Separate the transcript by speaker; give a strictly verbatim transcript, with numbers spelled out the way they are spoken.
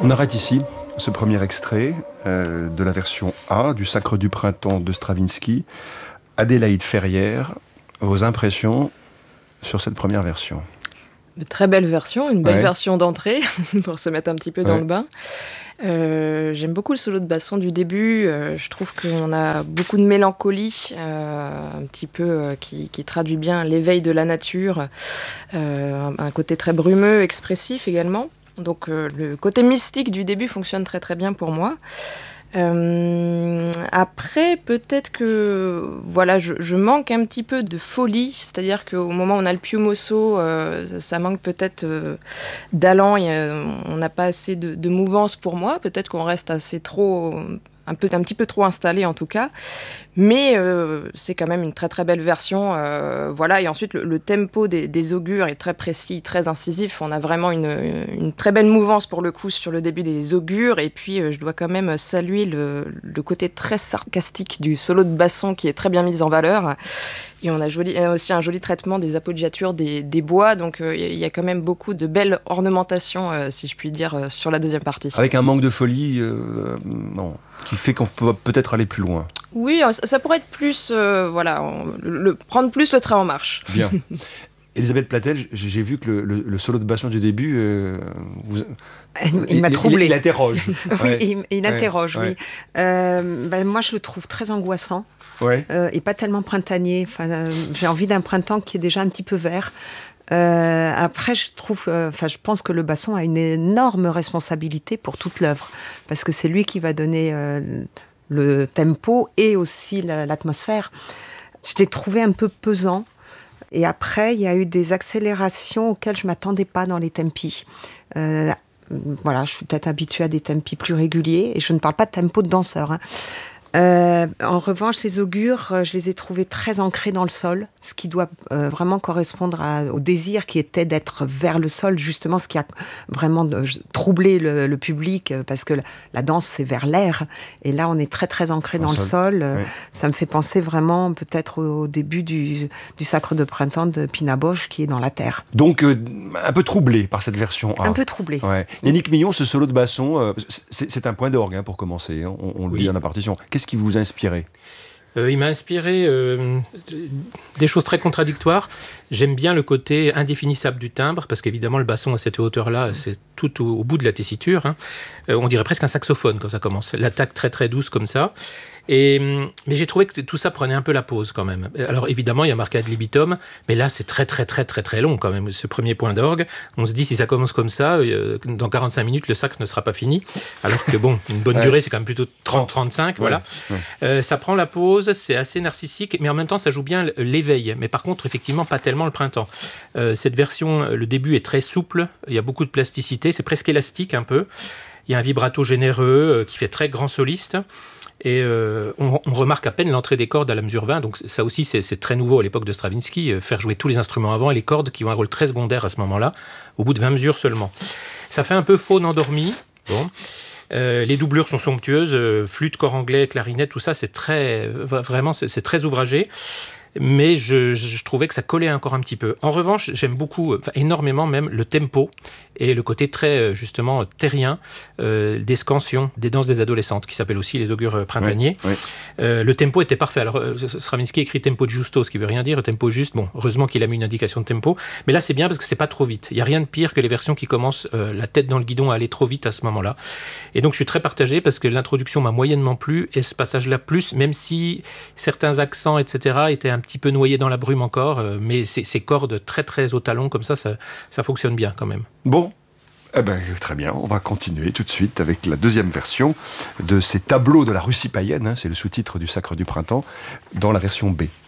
Speaker 1: On arrête ici ce premier extrait euh, de la version A du Sacre du Printemps de Stravinsky. Adélaïde Ferrière, vos impressions sur cette première version?
Speaker 2: Une très belle version, une belle
Speaker 1: ouais.
Speaker 2: version d'entrée, pour se mettre un petit peu dans
Speaker 1: ouais.
Speaker 2: le bain. Euh, j'aime beaucoup le solo de basson du début. Euh, je trouve qu'on a beaucoup de mélancolie, euh, un petit peu euh, qui, qui traduit bien l'éveil de la nature. Euh, un, un côté très brumeux, expressif également. Donc euh, le côté mystique du début fonctionne très très bien pour moi. Euh, après, peut-être que voilà, je, je manque un petit peu de folie, c'est-à-dire qu'au moment où on a le più mosso, euh, ça, ça manque peut-être euh, d'allant, y a, on n'a pas assez de, de mouvance pour moi, peut-être qu'on reste assez trop, un, peu, un petit peu trop installé en tout cas, mais euh, c'est quand même une très très belle version, euh, voilà, et ensuite le, le tempo des, des augures est très précis, très incisif, on a vraiment une, une très belle mouvance pour le coup sur le début des augures, et puis euh, je dois quand même saluer le, le côté très sarcastique du solo de basson qui est très bien mis en valeur, et on a joli, aussi un joli traitement des appoggiatures des, des bois, donc il euh, y, y a quand même beaucoup de belles ornementations, euh, si je puis dire, euh, sur la deuxième partie.
Speaker 1: Avec un manque de folie, euh, non, qui fait qu'on peut peut-être aller plus loin.
Speaker 2: Oui, ça pourrait être plus, euh, voilà, on, le, prendre plus le train en marche.
Speaker 1: Bien. Elisabeth Platel, j'ai vu que le, le, le solo de basson du début, euh, vous,
Speaker 3: il, il m'a troublé.
Speaker 1: Il, il interroge.
Speaker 3: oui,
Speaker 1: ouais.
Speaker 3: il, il
Speaker 1: ouais.
Speaker 3: interroge,
Speaker 1: ouais.
Speaker 3: oui. Euh, ben, moi, je le trouve très angoissant.
Speaker 1: Ouais.
Speaker 3: Euh, et pas tellement printanier. Enfin, euh, j'ai envie d'un printemps qui est déjà un petit peu vert. Euh, après, je trouve, enfin, euh, je pense que le basson a une énorme responsabilité pour toute l'œuvre, parce que c'est lui qui va donner euh, le tempo et aussi la, l'atmosphère. Je l'ai trouvé un peu pesant. Et après, il y a eu des accélérations auxquelles je ne m'attendais pas dans les tempi. Euh, voilà, je suis peut-être habituée à des tempi plus réguliers, et je ne parle pas de tempo de danseur, hein. Euh, en revanche, les augures, je les ai trouvés très ancrés dans le sol, ce qui doit euh, vraiment correspondre à, au désir qui était d'être vers le sol, justement, ce qui a vraiment de, troublé le, le public, parce que la, la danse, c'est vers l'air, et là, on est très, très ancré dans le sol. sol. Oui. Ça me fait penser vraiment, peut-être, au, au début du, du Sacre de Printemps de Pina Bausch, qui est dans la terre.
Speaker 1: Donc, euh, un peu troublé par cette version A.
Speaker 3: Un peu troublé.
Speaker 1: Ouais. Yannick Millon, ce solo de basson, euh, c'est, c'est un point d'orgue, hein, pour commencer, hein, on, on le oui. dit dans la partition. Qu'est-ce qui vous a inspiré ?
Speaker 4: Euh, il m'a inspiré euh, des choses très contradictoires. J'aime bien le côté indéfinissable du timbre, parce qu'évidemment, le basson à cette hauteur-là, c'est tout au, au bout de la tessiture, hein. Euh, on dirait presque un saxophone quand ça commence. L'attaque très très douce comme ça. Et, mais j'ai trouvé que tout ça prenait un peu la pause quand même. Alors évidemment, il y a marqué ad libitum, mais là, c'est très très très très très long quand même, ce premier point d'orgue. On se dit, si ça commence comme ça, euh, dans quarante-cinq minutes, le sacre ne sera pas fini. Alors que bon, une bonne ouais. durée, c'est quand même plutôt trente à trente-cinq, ouais. voilà. Ouais. Euh, ça prend la pause, c'est assez narcissique, mais en même temps, ça joue bien l'éveil. Mais par contre, effectivement, pas tellement le printemps. Euh, cette version, le début est très souple, il y a beaucoup de plasticité, c'est presque élastique un peu. Il y a un vibrato généreux euh, qui fait très grand soliste. Et euh, on, on remarque à peine l'entrée des cordes à la mesure vingt, donc ça aussi c'est, c'est très nouveau à l'époque de Stravinsky, euh, faire jouer tous les instruments avant et les cordes qui ont un rôle très secondaire à ce moment-là, au bout de vingt mesures seulement. Ça fait un peu faune endormie, bon. Euh, les doublures sont somptueuses, euh, flûte, cor anglais, clarinette, tout ça c'est très, vraiment c'est, c'est très ouvragé. Mais je, je trouvais que ça collait encore un petit peu. En revanche, j'aime beaucoup, enfin, énormément même, le tempo et le côté très, justement, terrien euh, des scansions, des danses des adolescentes, qui s'appellent aussi les augures printaniers. Oui, oui. Euh, le tempo était parfait. Alors, euh, Stravinsky écrit tempo giusto, ce qui veut rien dire, le tempo juste. Bon, heureusement qu'il a mis une indication de tempo. Mais là, c'est bien parce que c'est pas trop vite. Il n'y a rien de pire que les versions qui commencent euh, la tête dans le guidon à aller trop vite à ce moment-là. Et donc, je suis très partagé parce que l'introduction m'a moyennement plu et ce passage-là plus, même si certains accents, et cetera, étaient un petit peu noyés dans la brume encore, euh, mais ces, ces cordes très très au talon comme ça, ça, ça fonctionne bien quand même.
Speaker 1: Bon, eh ben, très bien, on va continuer tout de suite avec la deuxième version de ces tableaux de la Russie païenne, hein, c'est le sous-titre du Sacre du Printemps, dans la version B.